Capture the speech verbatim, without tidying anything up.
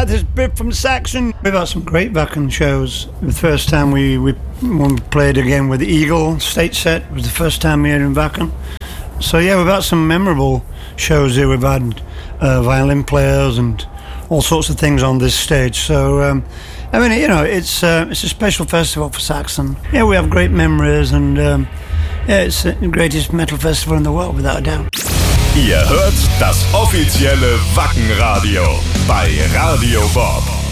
about this bit from Saxon. We've had some great Wacken shows. The first time we, we, when we played again with Eagle, stage set, was the first time here in Wacken. So yeah, we've had some memorable shows here. We've had uh, violin players and all sorts of things on this stage. So um, I mean, you know, it's uh, it's a special festival for Saxon. Yeah, we have great memories, and um, yeah, it's the greatest metal festival in the world, without a doubt. Ihr hört das offizielle Wacken Radio bei Radio Bob.